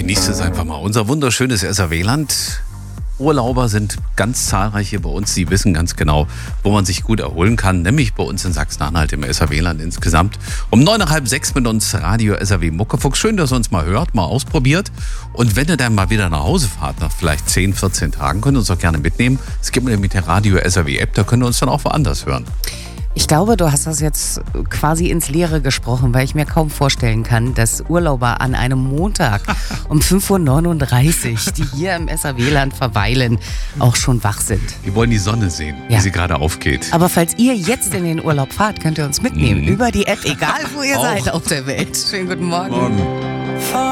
genießt es einfach mal. Unser wunderschönes SAW-Land. Urlauber sind ganz zahlreich hier bei uns. Sie wissen ganz genau, wo man sich gut erholen kann. Nämlich bei uns in Sachsen-Anhalt im SAW-Land insgesamt. Um 5:09 mit uns Radio SAW Muckefuchs. Schön, dass ihr uns mal hört, mal ausprobiert. Und wenn ihr dann mal wieder nach Hause fahrt, nach vielleicht 10, 14 Tagen, könnt ihr uns auch gerne mitnehmen. Es gibt nämlich der Radio SAW App, da könnt ihr uns dann auch woanders hören. Ich glaube, du hast das jetzt quasi ins Leere gesprochen, weil ich mir kaum vorstellen kann, dass Urlauber an einem Montag um 5:39 Uhr, die hier im SAW-Land verweilen, auch schon wach sind. Wir wollen die Sonne sehen, wie sie gerade aufgeht. Aber falls ihr jetzt in den Urlaub fahrt, könnt ihr uns mitnehmen über die App, egal wo ihr seid auf der Welt. Schönen guten Morgen.